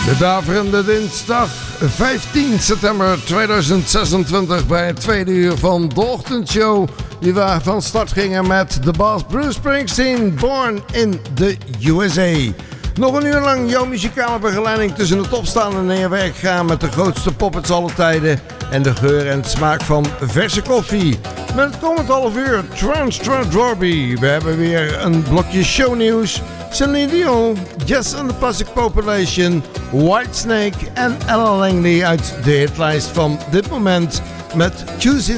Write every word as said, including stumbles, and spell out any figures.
De daverende dinsdag vijftien september tweeduizend zesentwintig bij het tweede uur van de ochtendshow. Die we van start gingen met de baas Bruce Springsteen, Born in the U S A. Nog een uur lang jouw muzikale begeleiding tussen het opstaan en naar je werk gaan met de grootste poppets alle tijden en de geur en smaak van verse koffie. Met het komend half uur Trans Trans Dorby. We hebben weer een blokje shownieuws. Celine Dion, Jess and the Plastic Population, Whitesnake en Ella Langley uit de hitlijst van dit moment met Choosing